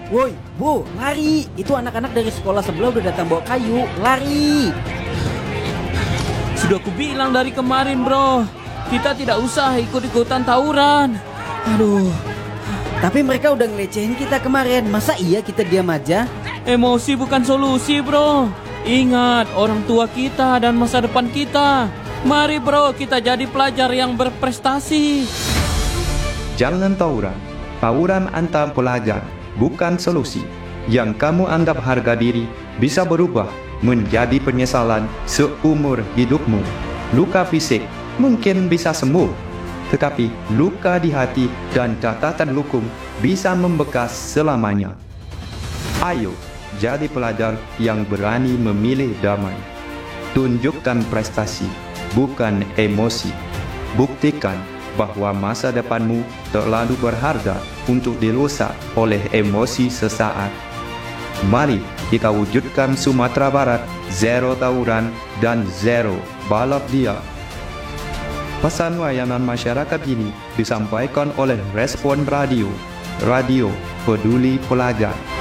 Woi, Bu, lari! Itu anak-anak dari sekolah sebelah udah datang bawa kayu, lari! Sudah kubilang dari kemarin, bro. Kita tidak usah ikut-ikutan tawuran. Aduh, Tapi mereka udah ngelecehin kita kemarin, masa iya kita diam aja? emosi bukan solusi, bro. Ingat orang tua kita dan masa depan kita. Mari, bro, kita jadi pelajar yang berprestasi. Jangan tawuran. Tawuran antar pelajar bukan solusi. Yang kamu anggap harga diri bisa berubah menjadi penyesalan seumur hidupmu. Luka fisik mungkin bisa sembuh, tetapi luka di hati dan catatan hukum bisa membekas selamanya. Ayo, jadi pelajar yang berani memilih damai. Tunjukkan prestasi, bukan emosi. Buktikan bahwa masa depanmu terlalu berharga untuk dirusak oleh emosi sesaat. Mari kita wujudkan Sumatera Barat zero tawuran dan zero balap liar. Pesan layanan masyarakat ini disampaikan oleh Respon Radio, Radio Peduli Pelajar.